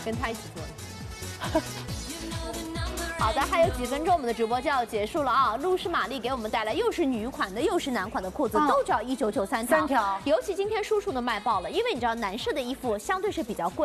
跟他一起做的。好的，还有几分钟，我们的直播就要结束了啊！露诗玛丽给我们带来又是女款的又是男款的裤子，都只要1993条。 3条。 尤其今天叔叔呢卖爆了，因为你知道男士的衣服相对是比较贵。